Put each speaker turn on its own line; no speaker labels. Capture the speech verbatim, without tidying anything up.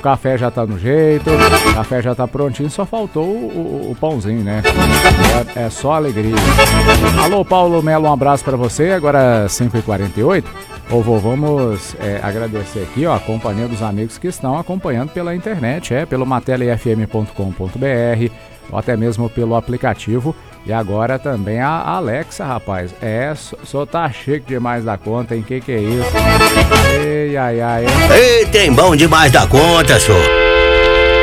café já tá no jeito, o café já tá prontinho, só faltou o, o, o pãozinho, né? É, é só alegria. Alô, Paulo Melo, um abraço pra você. Agora cinco e quarenta e oito. Ô, vô, vamos é, agradecer aqui, ó, a companhia dos amigos que estão acompanhando pela internet, é, pelo matela f m ponto com ponto b r, ou até mesmo pelo aplicativo. E agora também a Alexa, rapaz. É, só tá chique demais da conta, hein? Que que é isso? Ei, ai, ai, hein?
Ei, tem bom demais da conta, senhor.